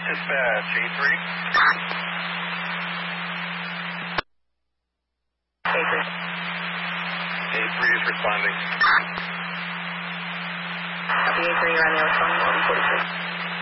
Dispatch, A3. A3. A3 is responding. Copy A3, you're on the responding 1143.